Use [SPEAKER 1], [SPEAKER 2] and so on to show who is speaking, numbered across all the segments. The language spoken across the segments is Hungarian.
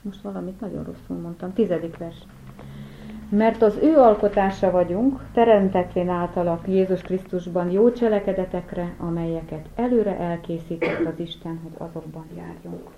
[SPEAKER 1] most valamit nagyon rosszul mondtam, 10. vers. Mert az ő alkotása vagyunk, teremtettvén általak Jézus Krisztusban jó cselekedetekre, amelyeket előre elkészített az Isten, hogy azokban járjunk.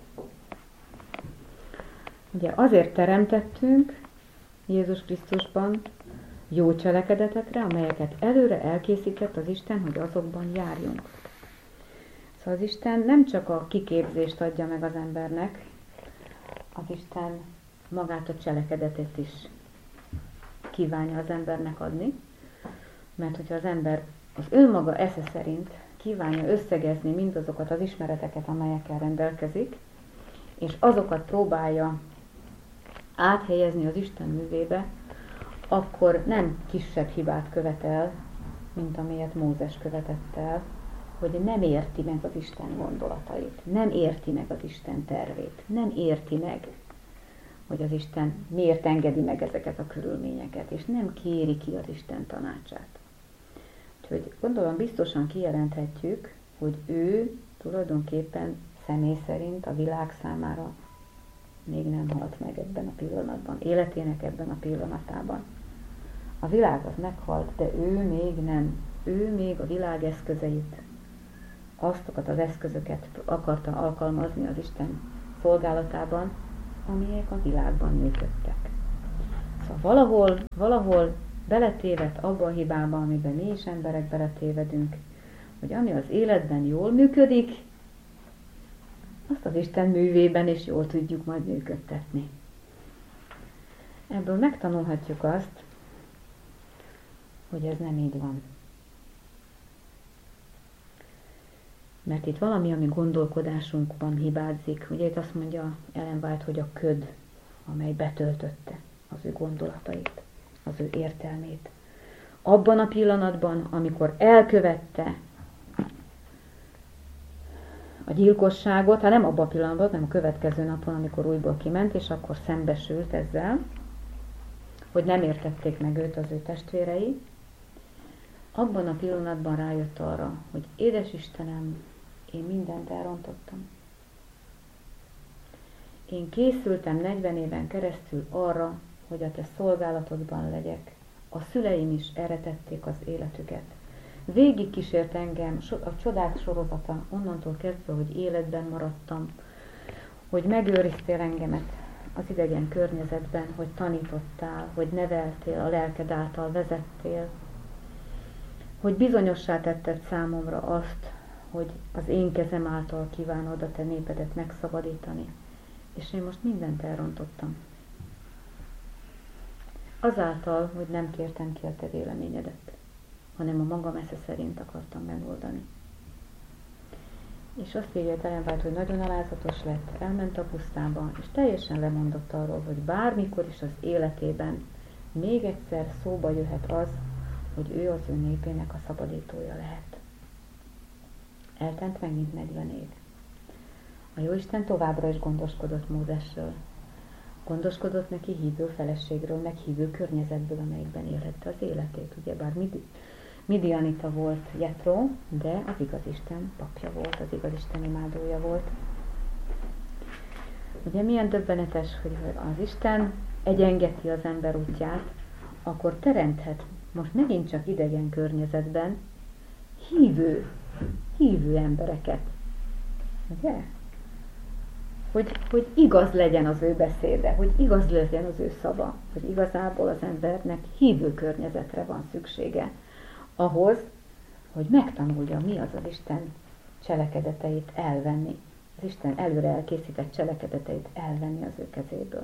[SPEAKER 1] Ugye azért teremtettünk Jézus Krisztusban jó cselekedetekre, amelyeket előre elkészített az Isten, hogy azokban járjunk. Szóval az Isten nem csak a kiképzést adja meg az embernek, az Isten magát a cselekedetet is kívánja az embernek adni, mert hogyha az ember az önmaga esze szerint kívánja összegezni mindazokat az ismereteket, amelyekkel rendelkezik, és azokat próbálja áthelyezni az Isten művébe, akkor nem kisebb hibát követel, mint amilyet Mózes követett el, hogy nem érti meg az Isten gondolatait, nem érti meg az Isten tervét, nem érti meg, hogy az Isten miért engedi meg ezeket a körülményeket, és nem kéri ki az Isten tanácsát. Úgyhogy gondolom biztosan kijelenthetjük, hogy ő tulajdonképpen személy szerint a világ számára még nem halt meg ebben a pillanatban, életének ebben a pillanatában. A világ az meghalt, de ő még nem. Ő még a világ eszközeit, azokat az eszközöket akarta alkalmazni az Isten szolgálatában, amelyek a világban működtek. Szóval valahol beletévedt abba a hibába, amiben mi is emberek beletévedünk, hogy ami az életben jól működik, azt az Isten művében is jól tudjuk majd működtetni. Ebből megtanulhatjuk azt, hogy ez nem így van. Mert itt valami, ami gondolkodásunkban hibázik. Ugye itt azt mondja Ellen White, hogy a köd, amely betöltötte az ő gondolatait, az ő értelmét. Abban a pillanatban, amikor elkövette a gyilkosságot, hát nem abban a pillanatban, hanem a következő napon, amikor újból kiment, és akkor szembesült ezzel, hogy nem értették meg őt az ő testvérei, abban a pillanatban rájött arra, hogy édes Istenem, én mindent elrontottam. Én készültem 40 éven keresztül arra, hogy a te szolgálatodban legyek. A szüleim is erre tették az életüket. Végig kísért engem a csodák sorozata, onnantól kezdve, hogy életben maradtam, hogy megőriztél engemet az idegen környezetben, hogy tanítottál, hogy neveltél, a lelked által vezettél, hogy bizonyossá tetted számomra azt, hogy az én kezem által kívánod a te népedet megszabadítani. És én most mindent elrontottam. Azáltal, hogy nem kértem ki a te véleményedet, hanem a magam esze szerint akartam megoldani. És azt írja Ellen White, hogy nagyon alázatos lett, elment a pusztába, és teljesen lemondott arról, hogy bármikor is az életében még egyszer szóba jöhet az, hogy ő az ő népének a szabadítója lehet. Eltelt megint 40 év. A Jóisten továbbra is gondoskodott Mózesről. Gondoskodott neki hívő feleségről, meg hívő környezetből, amelyikben élhette az életét. Ugyebár Midianita volt Jetro, de az igaz Isten papja volt, az igaz Isten imádója volt. Ugye milyen döbbenetes, hogy az Isten egyengeti az ember útját, akkor teremthet most megint csak idegen környezetben hívő embereket. Ugye? Hogy igaz legyen az ő beszéde, hogy igaz legyen az ő szava, hogy igazából az embernek hívő környezetre van szüksége ahhoz, hogy megtanulja, mi az Isten cselekedeteit elvenni, az Isten előre elkészített cselekedeteit elvenni az ő kezéből.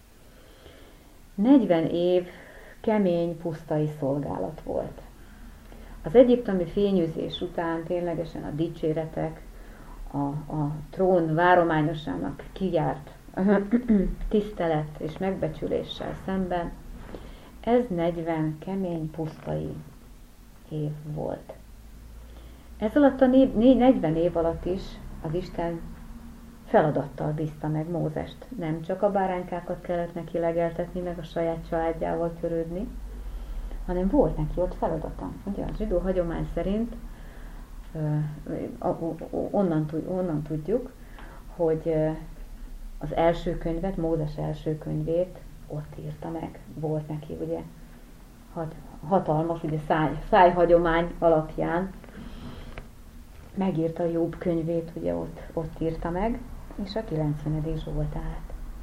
[SPEAKER 1] 40 év kemény, pusztai szolgálat volt. Az egyiptomi fényűzés után ténylegesen a dicséretek, a trón várományosának kijárt tisztelet és megbecsüléssel szemben, ez 40 kemény, pusztai év volt. Ez alatt a 40 év alatt is az Isten feladattal bízta meg Mózest. Nem csak a báránykákat kellett neki legeltetni, meg a saját családjával törődni, hanem volt neki ott feladata. Ugye a zsidó hagyomány szerint onnan tudjuk, hogy az első könyvet, Mózes első könyvét ott írta meg. Volt neki ugye hatalmas ugye szájhagyomány alapján megírta Jobb könyvét, ugye ott írta meg, és a 90. Zsoltárt.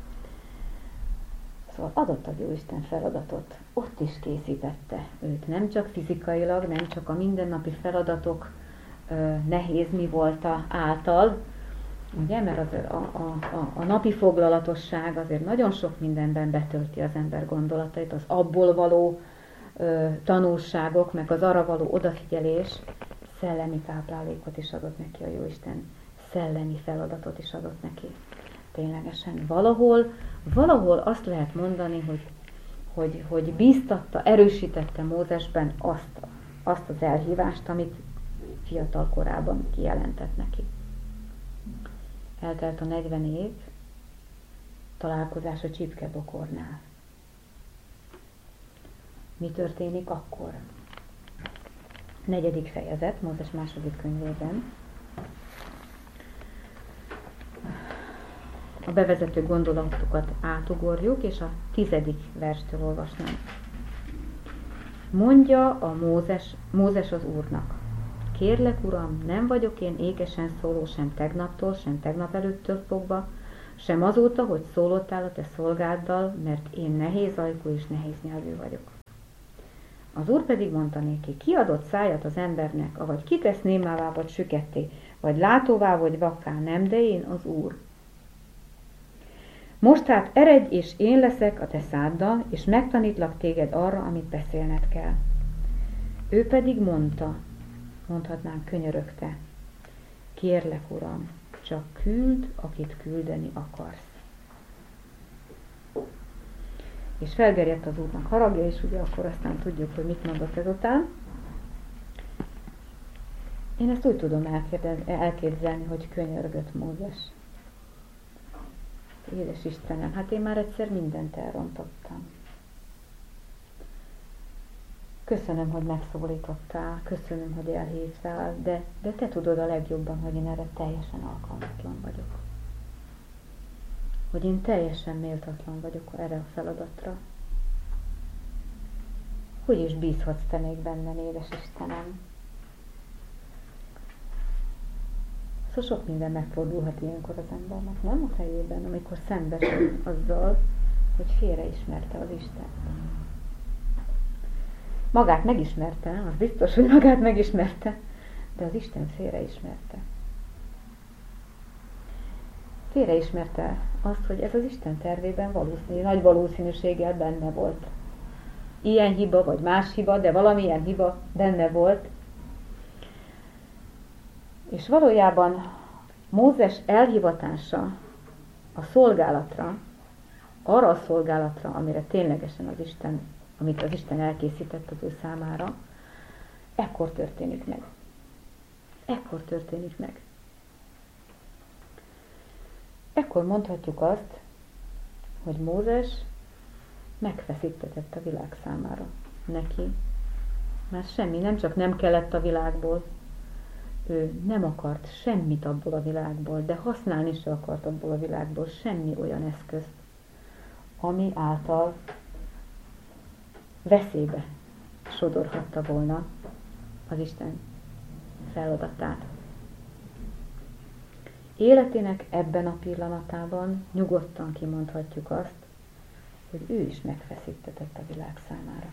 [SPEAKER 1] Szóval adott a Jóisten feladatot, ott is készítette őt, nem csak fizikailag, nem csak a mindennapi feladatok nehéz mi volt által, ugye, mert azért a napi foglalatosság azért nagyon sok mindenben betölti az ember gondolatait, az abból való tanulságok, meg az arra való odafigyelés szellemi táplálékot is adott neki a Jóisten, szellemi feladatot is adott neki. Ténylegesen valahol azt lehet mondani, hogy bíztatta, erősítette Mózesben azt az elhívást, amit fiatal korában kijelentett neki. Eltelt a 40 év, találkozás a csipkebokornál. Mi történik akkor? 4. fejezet, Mózes 2. könyvében. A bevezető gondolatokat átugorjuk, és a 10. verstől olvasnám. Mondja a Mózes az Úrnak: Kérlek, Uram, nem vagyok én ékesen szóló sem tegnaptól, sem tegnap előttől fogva, sem azóta, hogy szólottál a te szolgáddal, mert én nehéz ajkú és nehéz nyelvű vagyok. Az Úr pedig mondta néki: Ki adott szájat az embernek, avagy ki tesz némává vagy süketté, vagy látóvá vagy vakká, nem de én az Úr. Most hát eredj, és én leszek a te száddal, és megtanítlak téged arra, amit beszélned kell. Ő pedig mondhatnánk könyörögte: Kérlek, Uram, csak küld, akit küldeni akarsz. És felgerjedt az Úrnak haragja, és ugye akkor aztán tudjuk, hogy mit mondott ezután. Én ezt úgy tudom elképzelni, hogy könyörgött Mózes. Édes Istenem, hát én már egyszer mindent elrontottam. Köszönöm, hogy megszólítottál, köszönöm, hogy elhívtál, de te tudod a legjobban, hogy én erre teljesen alkalmatlan vagyok. Hogy én teljesen méltatlan vagyok erre a feladatra. Hogy is bízhatsz te még bennem, édes Istenem? Szóval sok minden megfordulhat ilyenkor az embernek, nem a fejében, amikor szembesül azzal, hogy félreismerte az Istent. Magát megismerte, az biztos, hogy magát megismerte, de az Isten félreismerte. Félreismerte azt, hogy ez az Isten tervében nagy valószínűséggel benne volt. Ilyen hiba, vagy más hiba, de valamilyen hiba benne volt. És valójában Mózes elhivatása a szolgálatra, arra a szolgálatra, amire ténylegesen amit az Isten elkészített az ő számára, ekkor történik meg. Ekkor történik meg. Ekkor mondhatjuk azt, hogy Mózes megfeszítetett a világ számára. Neki már semmi, nem csak nem kellett a világból, ő nem akart semmit abból a világból, de használni se akart abból a világból semmi olyan eszközt, ami által veszélybe sodorhatta volna az Isten feladatát. Életének ebben a pillanatában nyugodtan kimondhatjuk azt, hogy ő is megfeszítetett a világ számára.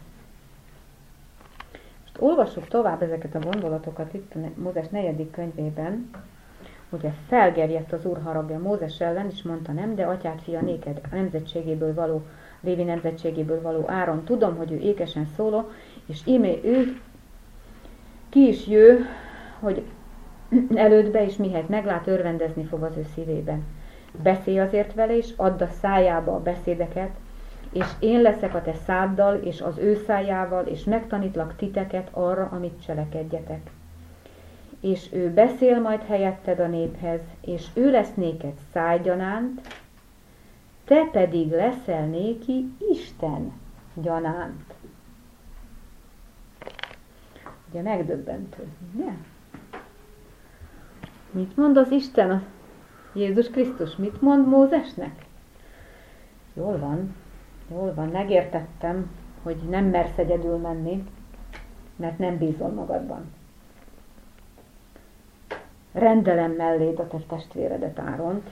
[SPEAKER 1] Most olvassuk tovább ezeket a gondolatokat itt a Mózes 4. könyvében, ugye felgerjedt az Úr haragja Mózes ellen, és mondta: nem, de atyád fia néked a nemzetségéből való, Lévi nemzetségéből való Áron, tudom, hogy ő ékesen szóló, és íme ő ki is jő, hogy elődbe, és mihet meglát, örvendezni fog az ő szívében. Beszélj azért vele, és add a szájába a beszédeket, és én leszek a te száddal, és az ő szájával, és megtanítlak titeket arra, amit cselekedjetek. És ő beszél majd helyetted a néphez, és ő lesz néked szájgyanánt, te pedig leszel néki Isten gyanánt. Ugye megdöbbentő, ugye? Mit mond az Isten Jézus Krisztus mit mond Mózesnek? Jól van, megértettem, hogy nem mersz egyedül menni, mert nem bízol magadban. Rendelem melléd a te testvéredet, Áront.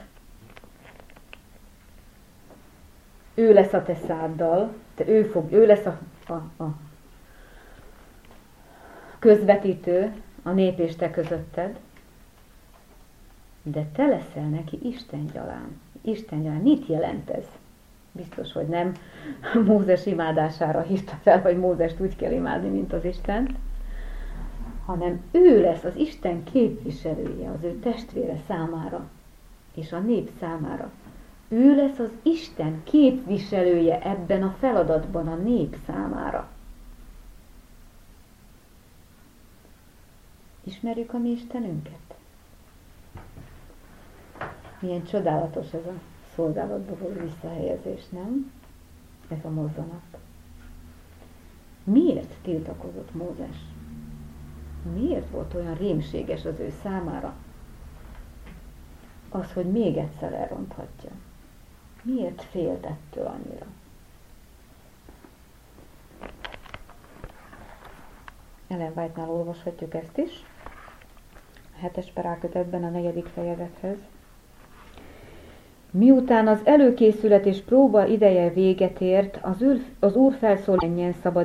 [SPEAKER 1] Ő lesz a te száddal, ő lesz a közvetítő a nép és te közötted, de te leszel neki istengyalán. Istengyalán. Mit jelent ez? Biztos, hogy nem Mózes imádására hívta fel, hogy Mózest úgy kell imádni, mint az Istent, hanem ő lesz az Isten képviselője az ő testvére számára, és a nép számára. Ő lesz az Isten képviselője ebben a feladatban a nép számára. Ismerjük a mi Istenünket? Milyen csodálatos ez a szolgálatba való visszahelyezés, nem? Ez a mozzanat. Miért tiltakozott Mózes? Miért volt olyan rémséges az ő számára az, hogy még egyszer elronthatja? Miért félt ettől annyira? Ellen White-nál olvashatjuk ezt is, a 7-es parákötetben a 4. fejezethez. Miután az előkészület és próba ideje véget ért, az Úr felszól, menjen szabad